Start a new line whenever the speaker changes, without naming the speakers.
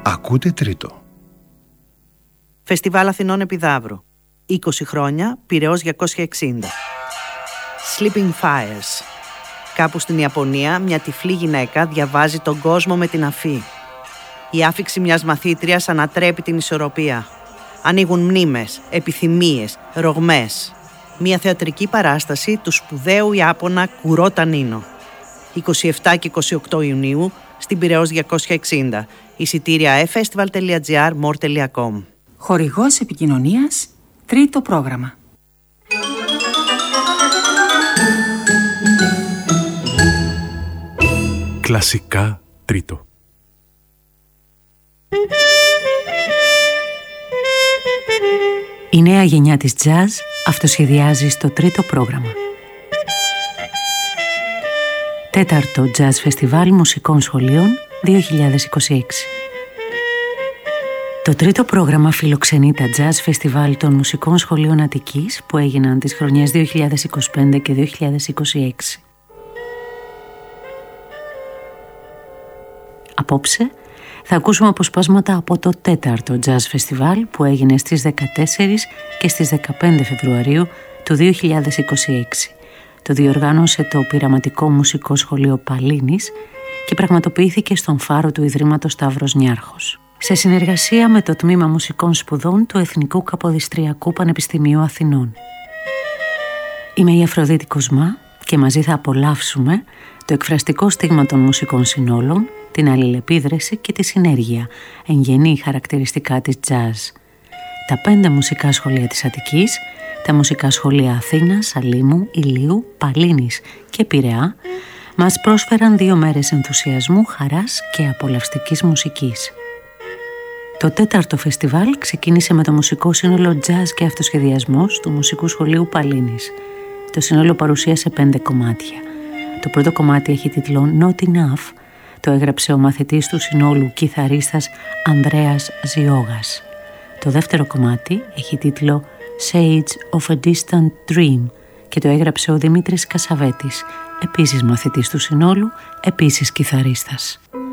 Ακούτε τρίτο.
Φεστιβάλ Αθηνών Επιδαύρου. 20 χρόνια, Πειραιώς 260. Sleeping Fires. Κάπου στην Ιαπωνία, μια τυφλή γυναίκα διαβάζει τον κόσμο με την αφή. Η άφιξη μιας μαθήτριας ανατρέπει την ισορροπία. Ανοίγουν μνήμες, επιθυμίες, ρογμές. Μια θεατρική παράσταση του σπουδαίου Ιάπωνα Κουρό Τανίνο. 27 και 28 Ιουνίου στην Πειραιώς 260. Εισιτήρια festival.gr, more.com.
Χορηγός επικοινωνίας, τρίτο πρόγραμμα.
Κλασικά τρίτο.
Η νέα γενιά της jazz αυτοσχεδιάζει στο τρίτο πρόγραμμα. Τέταρτο Jazz Φεστιβάλ Μουσικών Σχολείων 2026. Το τρίτο πρόγραμμα φιλοξενεί τα Jazz Φεστιβάλ των Μουσικών Σχολείων Αττικής που έγιναν τις χρονιές 2025 και 2026. Απόψε θα ακούσουμε αποσπάσματα από το τέταρτο Jazz Φεστιβάλ που έγινε στις 14 και στις 15 Φεβρουαρίου του 2026. Το διοργάνωσε το Πειραματικό Μουσικό Σχολείο Παλίνης και πραγματοποιήθηκε στον φάρο του Ιδρύματος Σταύρος Νιάρχος, σε συνεργασία με το Τμήμα Μουσικών Σπουδών του Εθνικού Καποδιστριακού Πανεπιστημίου Αθηνών. Είμαι η Αφροδίτη Κοσμά και μαζί θα απολαύσουμε το εκφραστικό στίγμα των μουσικών συνόλων, την αλληλεπίδραση και τη συνέργεια, εγγενή χαρακτηριστικά της jazz. Τα 5 μουσικά σχολεία της Αττικής, τα μουσικά σχολεία Αθήνας, Σαλήμου, Ηλίου, Παλίνης και Πειραιά μας πρόσφεραν 2 μέρες ενθουσιασμού, χαράς και απολαυστικής μουσικής. Το τέταρτο φεστιβάλ ξεκίνησε με το μουσικό σύνολο Jazz και Αυτοσχεδιασμός του Μουσικού Σχολείου Παλίνης. Το σύνολο παρουσίασε 5 κομμάτια. Το πρώτο κομμάτι έχει τίτλο Not Enough. Το έγραψε ο μαθητής του συνόλου κιθαρίστας Ανδρέας Ζιώγας. Το δεύτερο κομμάτι έχει τίτλο Shades of a Distant Dream και το έγραψε ο Δημήτρης Κασαβέτης, επίσης μαθητής του συνόλου, επίσης κιθαρίστας.